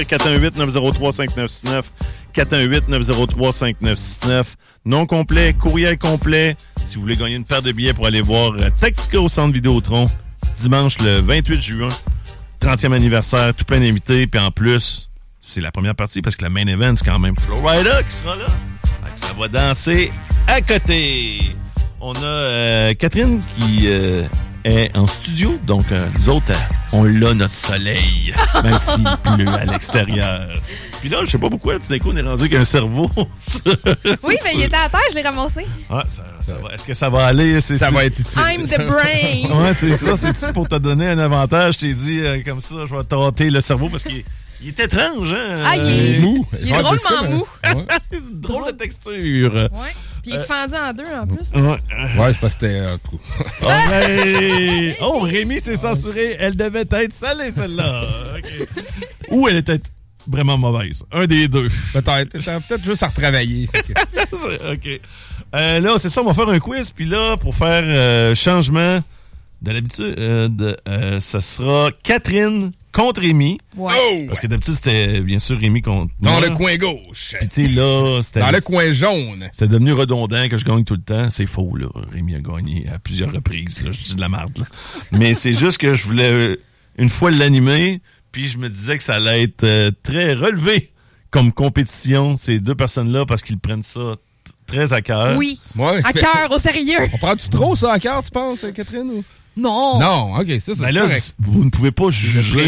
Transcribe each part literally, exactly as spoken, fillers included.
quatre un huit neuf zéro trois cinq neuf six neuf. quatre un huit neuf zéro trois cinq neuf six neuf. Nom complet, courriel complet. Si vous voulez gagner une paire de billets pour aller voir Tactica au Centre Vidéotron, dimanche le vingt-huit juin, trentième anniversaire, tout plein d'invités. Puis en plus, c'est la première partie parce que le main event, c'est quand même Florida qui sera là. Fait que ça va danser à côté. On a euh, Catherine qui euh, est en studio. Donc, euh, nous autres, euh, on l'a notre soleil, même s'il pleut à l'extérieur. Puis là, je sais pas pourquoi, tout d'un coup, on est rendu avec un cerveau. Oui, mais il était à terre, je l'ai ramassé. Ah, ça, ça va. Est-ce que ça va aller? C'est, ça c'est... va être utile. I'm the brain. Ouais, c'est ça. C'est pour te donner un avantage. Je t'ai dit, euh, comme ça, je vais tâter le cerveau parce qu'il il est étrange, hein? Ah, il est euh, mou. Il est drôlement comme, mou. Ouais. Drôle de texture. Ouais. Puis il est fendu en deux, en plus. Ouais, ouais c'est parce que c'était... Euh, oh, hey. Oh, Rémi s'est censuré. Elle devait être salée, celle-là. Okay. Ou elle était vraiment mauvaise. Un des deux. Peut-être. Ça va peut-être juste à retravailler. Que... OK. Euh, là, c'est ça, on va faire un quiz. Puis là, pour faire euh, changement de l'habitude, euh, de, euh, ce sera Catherine contre Rémi. Ouais. Oh! Parce que d'habitude, c'était bien sûr Rémi contre Dans moi. le coin gauche. Puis tu sais, là, c'était... Dans le coin jaune. C'était devenu redondant que je gagne tout le temps. C'est faux, là. Rémi a gagné à plusieurs reprises, là. Je dis de la merde, là. Mais c'est juste que je voulais, euh, une fois, l'animer, puis je me disais que ça allait être euh, très relevé comme compétition, ces deux personnes-là, parce qu'ils prennent ça t- très à cœur. Oui. Ouais. À cœur, au sérieux. On prend-tu trop ça à cœur, tu penses, Catherine? Ou... Non. Non, OK, ça, ça Ben c'est là, correct. vous ne pouvez pas juger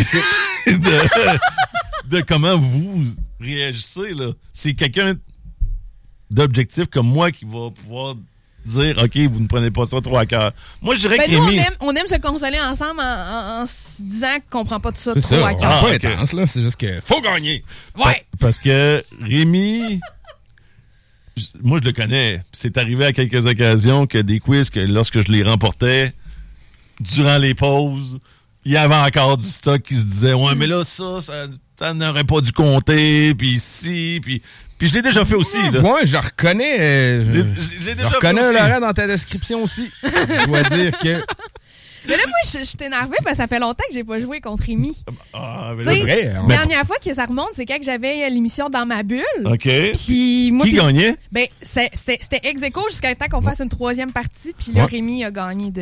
de, de comment vous réagissez, là. C'est quelqu'un d'objectif comme moi qui va pouvoir dire, OK, vous ne prenez pas ça trop à cœur. Moi, je dirais Ben que nous, on Rémi... aime, on aime se consoler ensemble en, en, en se disant qu'on prend pas tout ça C'est trop ça, à on cœur. est Ah, pas ok. intense, là. C'est juste que faut gagner. Ouais. Parce que Rémi, moi, je le connais. C'est arrivé à quelques occasions que des quiz, que lorsque je les remportais, durant les pauses, il y avait encore du stock qui se disait « Ouais, mais là, ça, ça, ça n'aurait pas dû compter, puis si, puis... » Puis je l'ai déjà fait aussi, là. Moi, je reconnais... Euh, Je l'ai- je, je l'ai je déjà fait reconnais aussi. Laurent dans ta description aussi. Je dois dire que... Mais là, moi, je, je suis énervée parce que ça fait longtemps que j'ai pas joué contre Rémi. Ah, mais Tu sais, là, vrai, on- la dernière fois que ça remonte, c'est quand que j'avais l'émission Dans ma bulle. OK. Puis moi, Qui puis- gagnait? Ben, c'est- c'est- c'était ex aequo jusqu'à temps qu'on fasse une troisième partie. Puis là, Ouais. Rémi a gagné de